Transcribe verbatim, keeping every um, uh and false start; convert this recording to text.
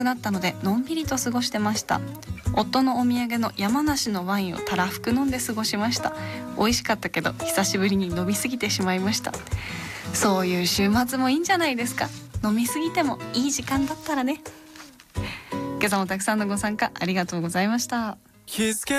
なったのでのんびりと過ごしてました。夫のお土産の山梨のワインをたらふく飲んで過ごしました。美味しかったけど久しぶりに飲みすぎてしまいました。そういう週末もいいんじゃないですか。飲みすぎてもいい時間だったらね。今朝もたくさんのご参加ありがとうございました。